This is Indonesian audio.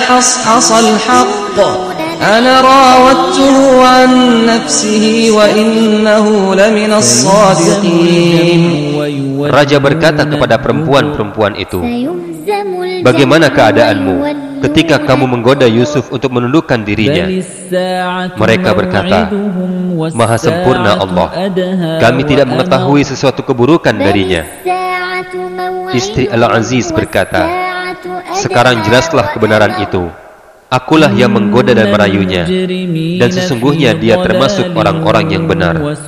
حصحص الحق أنا راودته عن نفسه وإنه لمن الصادقين. Raja berkata kepada perempuan-perempuan itu, bagaimana keadaanmu ketika kamu menggoda Yusuf untuk menundukkan dirinya? Mereka berkata, Maha sempurna Allah, kami tidak mengetahui sesuatu keburukan darinya. Istri Al-Aziz berkata, sekarang jelaslah kebenaran itu. Akulah yang menggoda dan merayunya, dan sesungguhnya dia termasuk orang-orang yang benar.